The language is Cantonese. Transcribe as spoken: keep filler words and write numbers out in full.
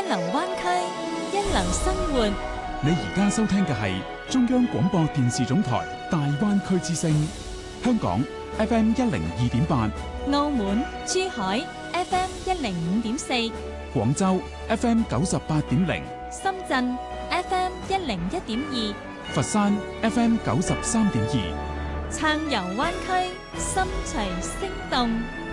流灣區，一流生活。 你而家收聽嘅係中央廣播電視總台大灣區之聲，香港 F M 一零二點八， 澳門、珠海 F M 一零五點四， 廣州 F M 九十八點零， 深圳 F M 一零一點二， 佛山 F M 九十三點二。 暢遊灣區，心隨聲動。